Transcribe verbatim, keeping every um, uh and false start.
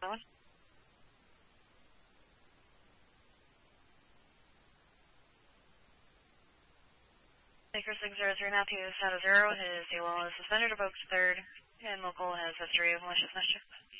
Owen? Baker six zero three Matthew Sato zero. His A W O L is suspended, revoked third, and local has history of malicious mischief.